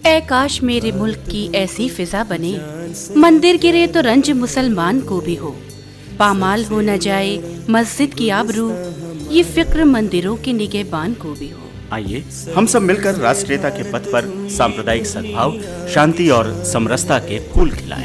ऐ काश मेरे मुल्क की ऐसी फिजा बने, मंदिर गिरे तो रंज मुसलमान को भी हो, पामाल हो न जाए मस्जिद की आबरू, ये फिक्र मंदिरों के निगहबान को भी हो। आइए हम सब मिलकर राष्ट्रीयता के पथ पर सांप्रदायिक सद्भाव, शांति और समरसता के फूल खिलाएं।